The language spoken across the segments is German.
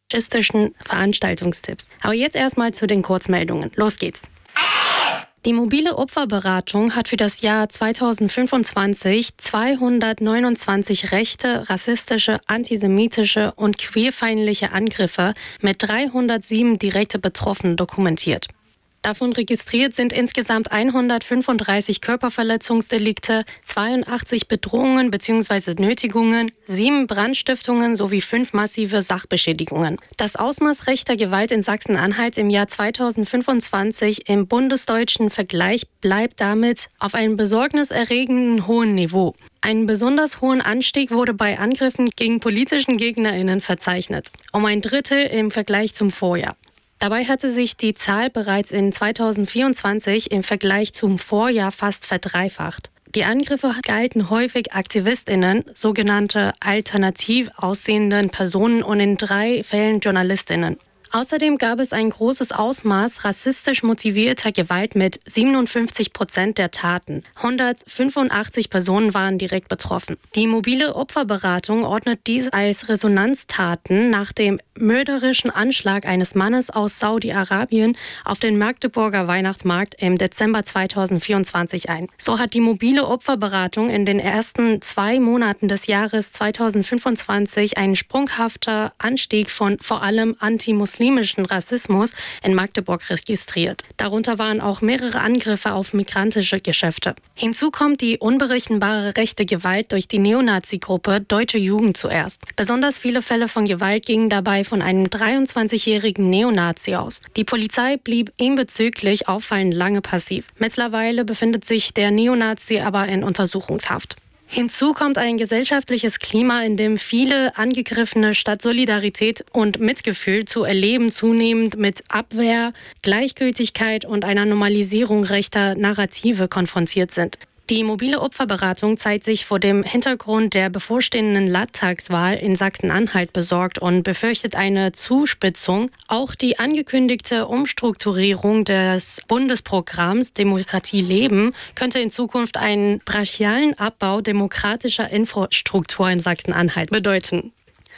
faschistischen Veranstaltungstipps. Aber jetzt erstmal zu den Kurzmeldungen. Los geht's. Die mobile Opferberatung hat für das Jahr 2025 229 rechte, rassistische, antisemitische und queerfeindliche Angriffe mit 307 direkte Betroffenen dokumentiert. Davon registriert sind insgesamt 135 Körperverletzungsdelikte, 82 Bedrohungen bzw. Nötigungen, 7 Brandstiftungen sowie 5 massive Sachbeschädigungen. Das Ausmaß rechter Gewalt in Sachsen-Anhalt im Jahr 2025 im bundesdeutschen Vergleich bleibt damit auf einem besorgniserregenden hohen Niveau. Einen besonders hohen Anstieg wurde bei Angriffen gegen politischen GegnerInnen verzeichnet, um ein Drittel im Vergleich zum Vorjahr. Dabei hatte sich die Zahl bereits in 2024 im Vergleich zum Vorjahr fast verdreifacht. Die Angriffe galten häufig AktivistInnen, sogenannte alternativ aussehenden Personen und in 3 Fällen JournalistInnen. Außerdem gab es ein großes Ausmaß rassistisch motivierter Gewalt mit 57% der Taten. 185 Personen waren direkt betroffen. Die mobile Opferberatung ordnet dies als Resonanztaten nach dem mörderischen Anschlag eines Mannes aus Saudi-Arabien auf den Magdeburger Weihnachtsmarkt im Dezember 2024 ein. So hat die mobile Opferberatung in den ersten 2 Monaten des Jahres 2025 einen sprunghaften Anstieg von vor allem antimuslimischen Rassismus in Magdeburg registriert. Darunter waren auch mehrere Angriffe auf migrantische Geschäfte. Hinzu kommt die unberechenbare rechte Gewalt durch die Neonazi-Gruppe Deutsche Jugend zuerst. Besonders viele Fälle von Gewalt gingen dabei von einem 23-jährigen Neonazi aus. Die Polizei blieb ihm bezüglich auffallend lange passiv. Mittlerweile befindet sich der Neonazi aber in Untersuchungshaft. Hinzu kommt ein gesellschaftliches Klima, in dem viele Angegriffene statt Solidarität und Mitgefühl zu erleben zunehmend mit Abwehr, Gleichgültigkeit und einer Normalisierung rechter Narrative konfrontiert sind. Die mobile Opferberatung zeigt sich vor dem Hintergrund der bevorstehenden Landtagswahl in Sachsen-Anhalt besorgt und befürchtet eine Zuspitzung. Auch die angekündigte Umstrukturierung des Bundesprogramms Demokratie leben könnte in Zukunft einen brachialen Abbau demokratischer Infrastruktur in Sachsen-Anhalt bedeuten.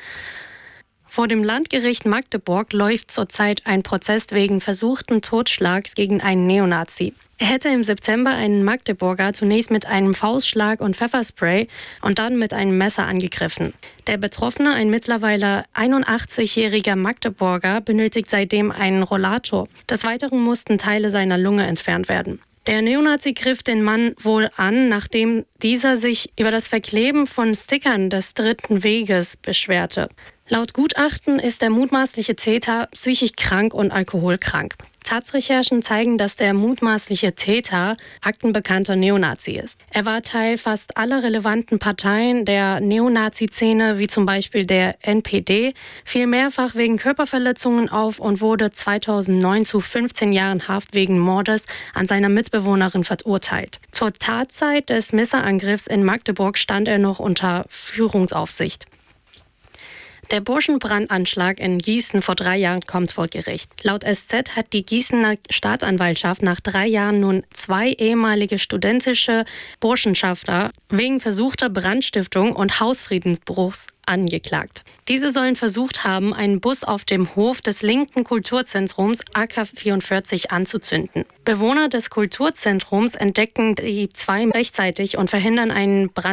Vor dem Landgericht Magdeburg läuft zurzeit ein Prozess wegen versuchten Totschlags gegen einen Neonazi. Er hätte im September einen Magdeburger zunächst mit einem Faustschlag und Pfefferspray und dann mit einem Messer angegriffen. Der Betroffene, ein mittlerweile 81-jähriger Magdeburger, benötigt seitdem einen Rollator. Des Weiteren mussten Teile seiner Lunge entfernt werden. Der Neonazi griff den Mann wohl an, nachdem dieser sich über das Verkleben von Stickern des Dritten Weges beschwerte. Laut Gutachten ist der mutmaßliche Täter psychisch krank und alkoholkrank. Taz-Recherchen zeigen, dass der mutmaßliche Täter aktenbekannter Neonazi ist. Er war Teil fast aller relevanten Parteien der Neonazi-Szene, wie zum Beispiel der NPD, fiel mehrfach wegen Körperverletzungen auf und wurde 2009 zu 15 Jahren Haft wegen Mordes an seiner Mitbewohnerin verurteilt. Zur Tatzeit des Messerangriffs in Magdeburg stand er noch unter Führungsaufsicht. Der Burschenbrandanschlag in Gießen vor 3 Jahren kommt vor Gericht. Laut SZ hat die Gießener Staatsanwaltschaft nach 3 Jahren nun 2 ehemalige studentische Burschenschafter wegen versuchter Brandstiftung und Hausfriedensbruchs angeklagt. Diese sollen versucht haben, einen Bus auf dem Hof des linken Kulturzentrums AK44 anzuzünden. Bewohner des Kulturzentrums entdecken die 2 rechtzeitig und verhindern einen Brand.